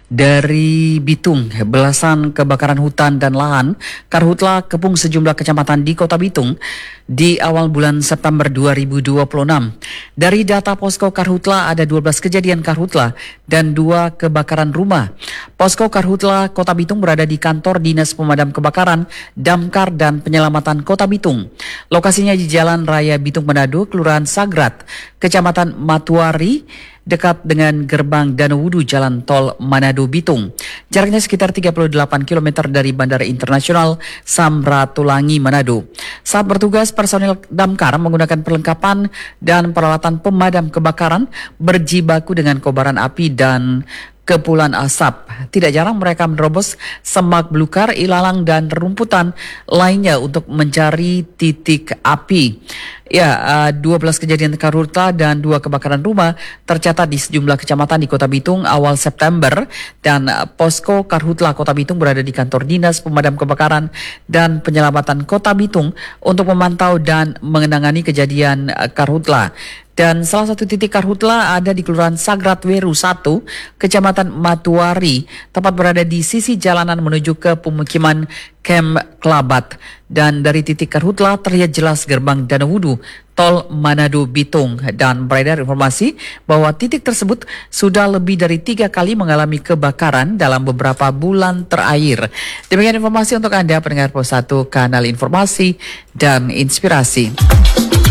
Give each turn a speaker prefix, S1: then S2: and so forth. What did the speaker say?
S1: Dari Bitung, belasan kebakaran hutan dan lahan karhutla kepung sejumlah kecamatan di Kota Bitung di awal bulan September 2026. Dari data Posko Karhutla ada 12 kejadian karhutla dan 2 kebakaran rumah. Posko Karhutla Kota Bitung berada di kantor Dinas Pemadam Kebakaran, Damkar dan Penyelamatan Kota Bitung. Lokasinya di Jalan Raya Bitung Manado, Kelurahan Sagrat, Kecamatan Matuari, dekat dengan gerbang Danau Wudu Jalan Tol Manado Bitung. Jaraknya sekitar 38 km dari Bandara Internasional Samratulangi Manado. Saat bertugas, personil damkar menggunakan perlengkapan dan peralatan pemadam kebakaran berjibaku dengan kobaran api dan kepulan asap. Tidak jarang mereka menerobos semak belukar, ilalang dan rumputan lainnya untuk mencari titik api. 12 kejadian karhutla dan 2 kebakaran rumah tercatat di sejumlah kecamatan di Kota Bitung awal September, dan Posko Karhutla Kota Bitung berada di kantor Dinas Pemadam Kebakaran dan Penyelamatan Kota Bitung untuk memantau dan mengenangani kejadian karhutla. Dan salah satu titik karhutla ada di Kelurahan Sagrat Weru 1, Kecamatan Matuari, tepat berada di sisi jalanan menuju ke pemukiman Kem Klabat. Dan dari titik karhutla terlihat jelas gerbang Danau Wudu Tol Manado Bitung, dan beredar informasi bahwa titik tersebut sudah lebih dari 3 kali mengalami kebakaran dalam beberapa bulan terakhir. Demikian informasi untuk Anda pendengar Pos 1 Kanal Informasi dan Inspirasi.